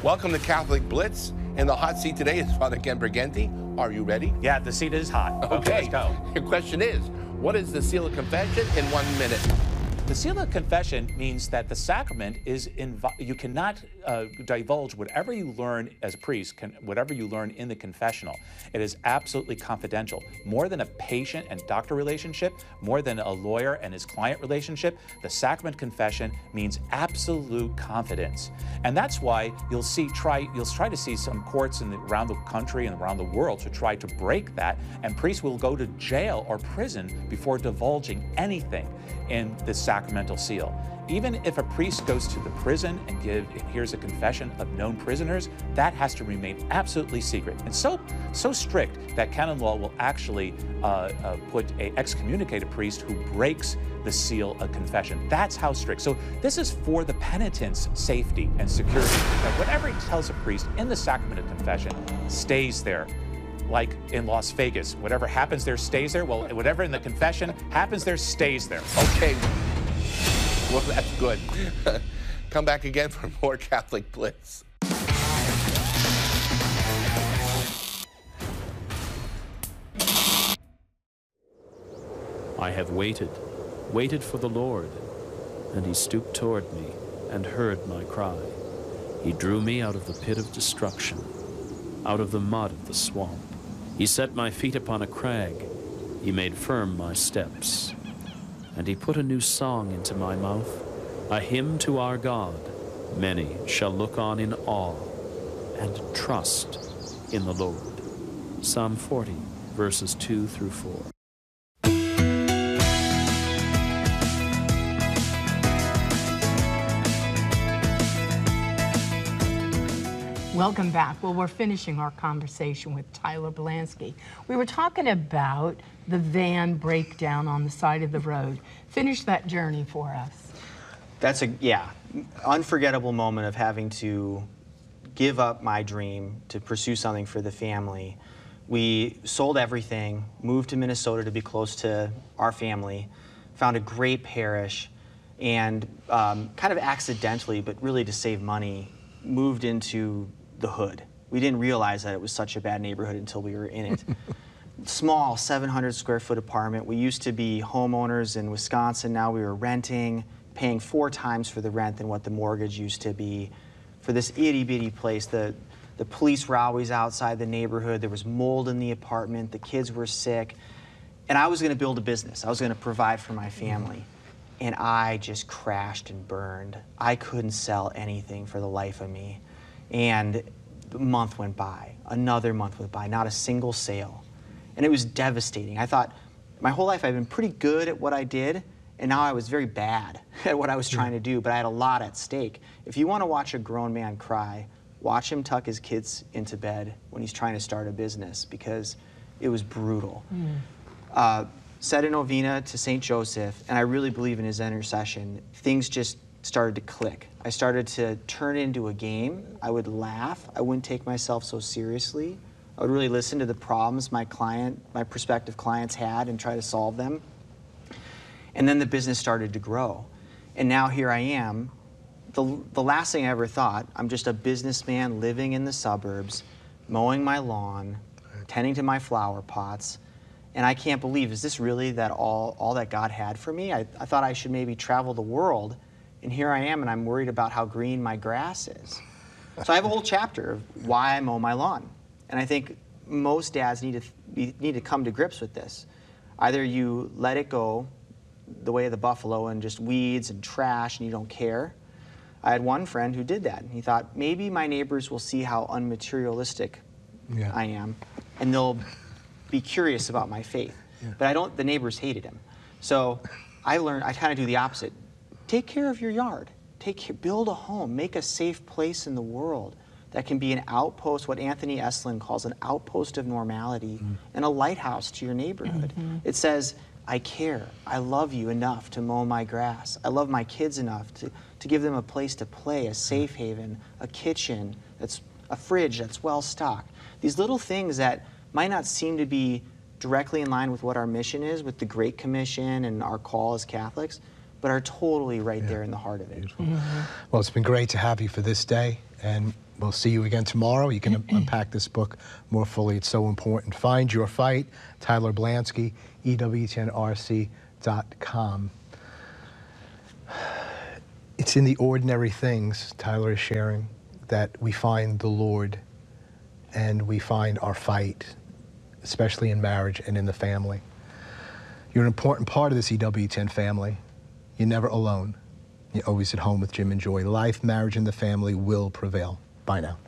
Welcome to Catholic Blitz. In the hot seat today is Father Ken Briganti. Are you ready? Yeah, the seat is hot. Okay, let's go. Your question is, what is the seal of confession in 1 minute? The seal of confession means that the sacrament is you cannot divulge whatever you learn as a priest, whatever you learn in the confessional. It is absolutely confidential. More than a patient and doctor relationship, more than a lawyer and his client relationship, the sacrament confession means absolute confidence. And that's why you'll try to see some courts around the country and around the world to try to break that, and priests will go to jail or prison before divulging anything in the sacramental seal. Even if a priest goes to the prison and hears a confession of known prisoners, that has to remain absolutely secret. And so strict that canon law will actually put an excommunicated priest who breaks the seal of confession. That's how strict. So this is for the penitent's safety and security, that whatever he tells a priest in the sacrament of confession stays there. Like in Las Vegas, whatever happens there stays there. Well, whatever in the confession happens there stays there. Okay, well, that's good. Come back again for more Catholic Blitz. I have waited for the Lord, and he stooped toward me and heard my cry. He drew me out of the pit of destruction, out of the mud of the swamp. He set my feet upon a crag. He made firm my steps. And he put a new song into my mouth, a hymn to our God. Many shall look on in awe and trust in the Lord. Psalm 40, verses 2 through 4. Welcome back. Well, we're finishing our conversation with Tyler Belansky. We were talking about the van breakdown on the side of the road. Finish that journey for us. That's unforgettable moment of having to give up my dream to pursue something for the family. We sold everything, moved to Minnesota to be close to our family, found a great parish, and kind of accidentally, but really to save money, moved into the hood. We didn't realize that it was such a bad neighborhood until we were in it. Small 700 square foot apartment. We used to be homeowners in Wisconsin. Now we were renting, paying 4 times for the rent than what the mortgage used to be. For this itty bitty place, the police were always outside the neighborhood. There was mold in the apartment. The kids were sick. And I was going to build a business. I was going to provide for my family. And I just crashed and burned. I couldn't sell anything for the life of me. And a month went by, another month went by, not a single sale. And it was devastating. I thought, my whole life I've been pretty good at what I did, and now I was very bad at what I was trying to do, but I had a lot at stake. If you want to watch a grown man cry, watch him tuck his kids into bed when he's trying to start a business, because it was brutal. Said a novena to St. Joseph, and I really believe in his intercession. Things just started to click. I started to turn it into a game. I would laugh. I wouldn't take myself so seriously. I would really listen to the problems my prospective clients had and try to solve them. And then the business started to grow. And now here I am. The last thing I ever thought, I'm just a businessman living in the suburbs, mowing my lawn, tending to my flower pots. And I can't believe, is this really all that God had for me? I thought I should maybe travel the world. And here I am, and I'm worried about how green my grass is. So I have a whole chapter of why I mow my lawn. And I think most dads need to come to grips with this. Either you let it go the way of the buffalo and just weeds and trash and you don't care. I had one friend who did that. And he thought, maybe my neighbors will see how unmaterialistic I am, and they'll be curious about my faith. But the neighbors hated him. So I kind of do the opposite. Take care of your yard. Build a home. Make a safe place in the world that can be an outpost, what Anthony Eslin calls an outpost of normality, and a lighthouse to your neighborhood. It says, I care. I love you enough to mow my grass. I love my kids enough to give them a place to play, a safe haven, a kitchen, a fridge that's well stocked. These little things that might not seem to be directly in line with what our mission is, with the Great Commission and our call as Catholics, but are totally right there in the heart of it. Well, it's been great to have you for this day, and We'll see you again tomorrow. You can unpack this book more fully. It's so important. Find Your Fight, Tyler Blansky, EWTNRC.com. It's in the ordinary things Tyler is sharing that we find the Lord and we find our fight, especially in marriage and in the family. You're an important part of this EWTN family. You're never alone. You're always at home with Jim and Joy. Life, marriage, and the family will prevail. Bye now.